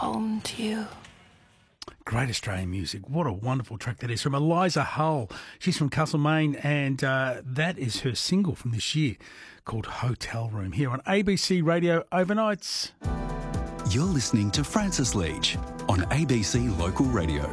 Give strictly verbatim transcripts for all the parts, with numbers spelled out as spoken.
home to you. Great Australian music. What a wonderful track that is from Eliza Hull. She's from Castlemaine, and uh, that is her single from this year called Hotel Room here on A B C Radio Overnights. You're listening to Francis Leach on A B C Local Radio.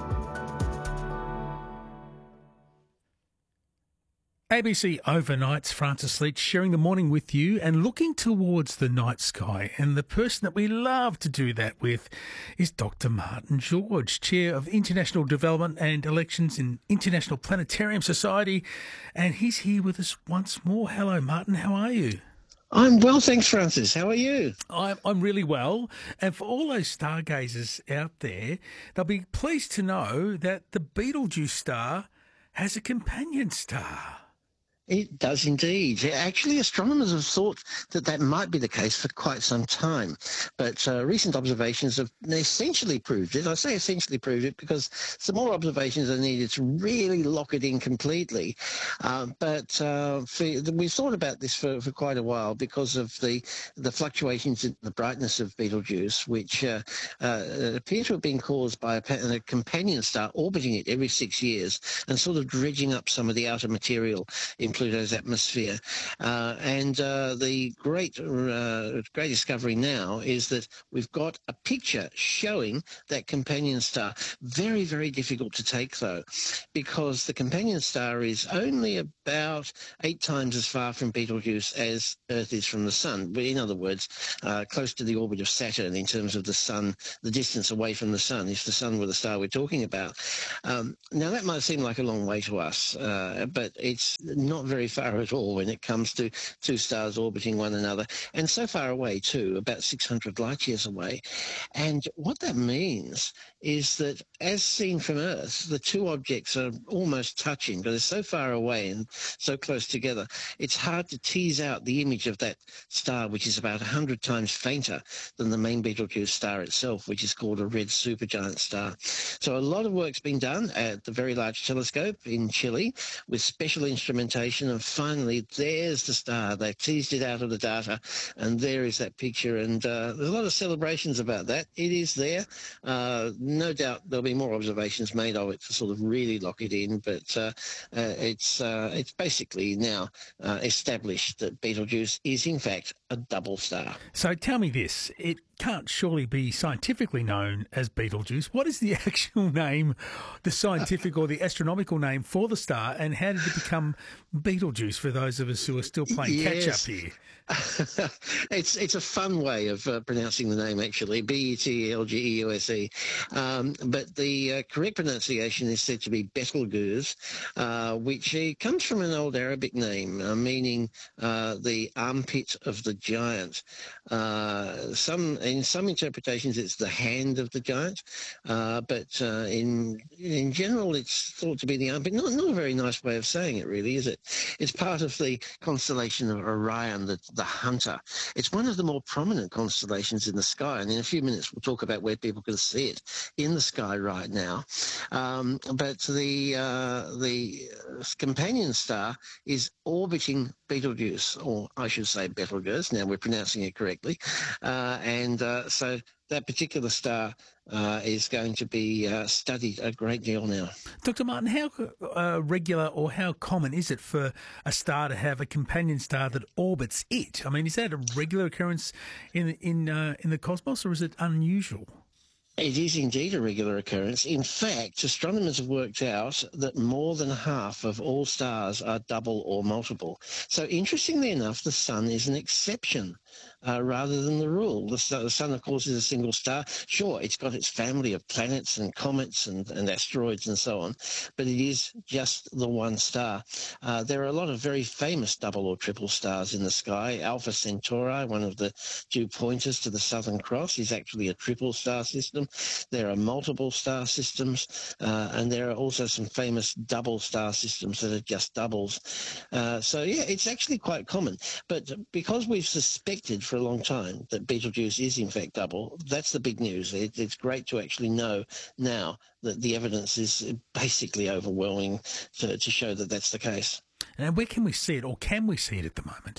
A B C Overnights, Francis Leach sharing the morning with you and looking towards the night sky. And the person that we love to do that with is Doctor Martin George, Chair of International Development and Elections in International Planetarium Society. And he's here with us once more. Hello, Martin. How are you? I'm well, thanks, Francis. How are you? I'm, I'm really well. And for all those stargazers out there, they'll be pleased to know that the Betelgeuse star has a companion star. It does indeed. Actually, astronomers have thought that that might be the case for quite some time, but uh, recent observations have essentially proved it. I say essentially proved it because some more observations are needed to really lock it in completely. Uh, but uh, for, we've thought about this for, for quite a while because of the, the fluctuations in the brightness of Betelgeuse, which uh, uh, appear to have been caused by a, a companion star orbiting it every six years and sort of dredging up some of the outer material in Pluto's atmosphere. Uh, and uh, the great uh, great discovery now is that we've got a picture showing that companion star. Very, very difficult to take, though, because the companion star is only about eight times as far from Betelgeuse as Earth is from the Sun. In other words, uh, close to the orbit of Saturn in terms of the Sun, the distance away from the Sun, if the Sun were the star we're talking about. Um, now, that might seem like a long way to us, uh, but it's not very far at all when it comes to two stars orbiting one another, and so far away too, about six hundred light years away. And what that means is that, as seen from Earth, the two objects are almost touching, but they're so far away and so close together, it's hard to tease out the image of that star, which is about one hundred times fainter than the main Betelgeuse star itself, which is called a red supergiant star. So a lot of work's been done at the Very Large Telescope in Chile with special instrumentation, and finally there's the star. They've teased it out of the data, and there is that picture, and uh, there's a lot of celebrations about that. It is there. Uh, no doubt there'll be more observations made of it to sort of really lock it in, but uh, uh, it's uh, it's basically now uh, established that Betelgeuse is in fact a double star. So tell me this, it can't surely be scientifically known as Betelgeuse. What is the actual name, the scientific or the astronomical name for the star, and how did it become Betelgeuse for those of us who are still playing Yes. catch-up here? it's it's a fun way of uh, pronouncing the name, actually, B E T L G E U S E. Um, but the uh, correct pronunciation is said to be Betelgeuse, uh, which uh, comes from an old Arabic name, uh, meaning uh, the armpit of the giant. Uh, some In some interpretations, it's the hand of the giant, uh, but uh, in in general, it's thought to be the armpit. Not, not a very nice way of saying it, really, is it? It's part of the constellation of Orion, the, the Hunter. It's one of the more prominent constellations in the sky, and in a few minutes we'll talk about where people can see it in the sky right now. Um, but the uh, the companion star is orbiting Betelgeuse, or I should say Betelgeuse. Now we're pronouncing it correctly, uh, and uh, so that particular star uh, is going to be uh, studied a great deal now. Doctor Martin, how uh, regular or how common is it for a star to have a companion star that orbits it? I mean, is that a regular occurrence in in uh, in the cosmos, or is it unusual? It is indeed a regular occurrence. In fact, astronomers have worked out that more than half of all stars are double or multiple. So interestingly enough, the Sun is an exception uh, rather than the rule. The, the Sun, of course, is a single star. Sure, it's got its family of planets and comets and, and asteroids and so on, but it is just the one star. Uh, there are a lot of very famous double or triple stars in the sky. Alpha Centauri, one of the two pointers to the Southern Cross, is actually a triple star system. There are multiple star systems, uh, and there are also some famous double star systems that are just doubles. Uh, so, yeah, it's actually quite common. But because we've suspected for a long time that Betelgeuse is, in fact, double, that's the big news. It, it's great to actually know now that the evidence is basically overwhelming to, to show that that's the case. And where can we see it, or can we see it at the moment?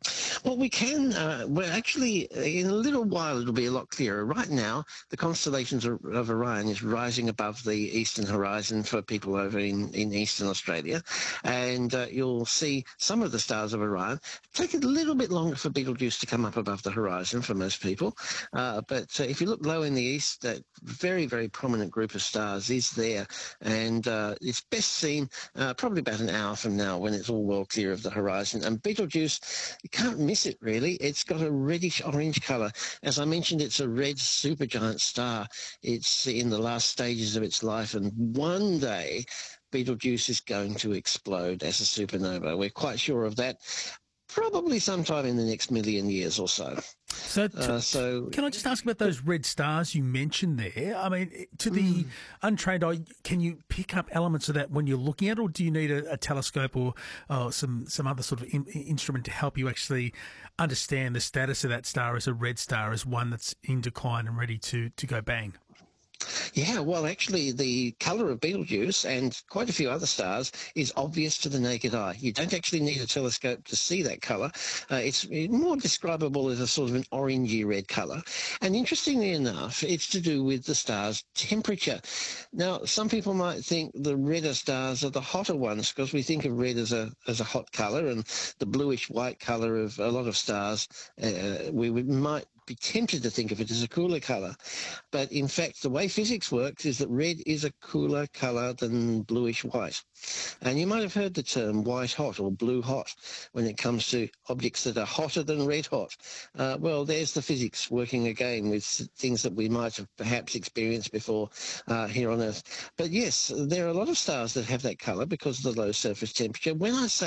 Well, we can. Uh, we're actually, in a little while, it'll be a lot clearer. Right now, the constellations of, of Orion is rising above the eastern horizon for people over in, in eastern Australia. And uh, you'll see some of the stars of Orion. Take a little bit longer for Betelgeuse to come up above the horizon for most people. Uh, but uh, if you look low in the east, that very, very prominent group of stars is there. And uh, it's best seen uh, probably about an hour from now when it's all well clear of the horizon. And Betelgeuse, you can't miss it really. It's got a reddish orange colour. As I mentioned, it's a red supergiant star. It's in the last stages of its life, and one day Betelgeuse is going to explode as a supernova. We're quite sure of that. Probably sometime in the next million years or so. So, to, uh, so can I just ask about those red stars you mentioned there? I mean, to the mm. untrained eye, can you pick up elements of that when you're looking at it, or do you need a, a telescope or uh, some, some other sort of in, instrument to help you actually understand the status of that star as a red star, as one that's in decline and ready to, to go bang? Yeah, well, actually, the colour of Betelgeuse and quite a few other stars is obvious to the naked eye. You don't actually need a telescope to see that colour. Uh, it's more describable as a sort of an orangey red colour. And interestingly enough, it's to do with the star's temperature. Now, some people might think the redder stars are the hotter ones because we think of red as a as a hot colour, and the bluish-white colour of a lot of stars, uh, we, we might be tempted to think of it as a cooler colour. But in fact, the way physics works is that red is a cooler colour than bluish white. And you might have heard the term white hot or blue hot when it comes to objects that are hotter than red hot. Uh, well, there's the physics working again with things that we might have perhaps experienced before uh, here on Earth. But yes, there are a lot of stars that have that colour because of the low surface temperature. When I say